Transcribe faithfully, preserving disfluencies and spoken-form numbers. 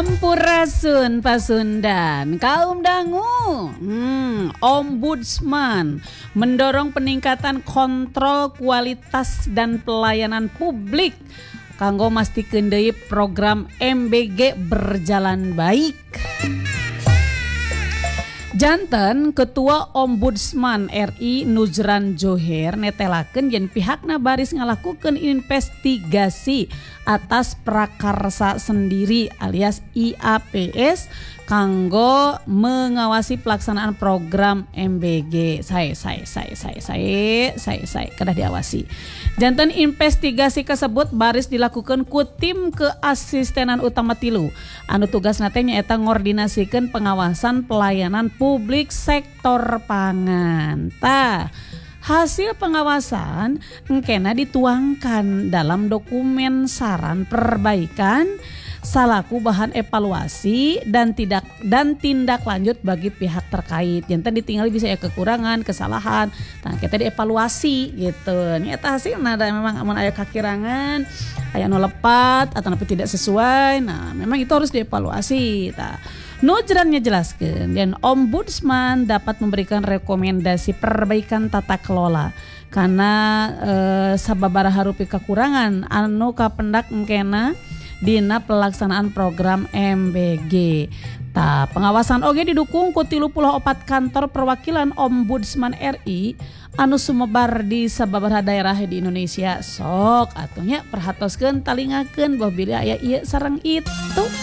Sampurasun Pasundan, kaum dangu, hmm, Ombudsman mendorong peningkatan kontrol kualitas dan pelayanan publik kanggo mastikeun deui program M B G berjalan baik. Janten Ketua Ombudsman R I Nuzran Joher netelakeun yen pihakna baris ngalakukeun investigasi atas prakarsa sendiri alias I A P S kanggo mengawasi pelaksanaan program M B G. Saya saya saya saya saya saya saya kedah diawasi. Janten investigasi tersebut baris dilakukan ku tim keasistenan utama tilu anu tugasna teh nyaeta ngordinasikeun pengawasan pelayanan publik sektor pangan. Tah hasil pengawasan engkena dituangkan dalam dokumen saran perbaikan salaku bahan evaluasi dan tidak dan tindak lanjut bagi pihak terkait. Janten ditinggali bisa ya kekurangan, kesalahan. Nah, kita dievaluasi gitu. Nyata hasilna ada memang amun aya kakirangan, aya nu lepat atau tapi tidak sesuai. Nah, memang itu harus dievaluasi. Tah Nuzrannya jelaskan dan Ombudsman dapat memberikan rekomendasi perbaikan tata kelola karena eh, sababaraha rupi kekurangan anu kapendak engkena dina pelaksanaan program M B G. Ta pengawasan oge didukung ku tilu puluh opat kantor perwakilan Ombudsman R I anu sumebar di sababaraha daerah di Indonesia. Sok atunya perhatoskeun talingakeun bahwa bila aya ieu sareng itu.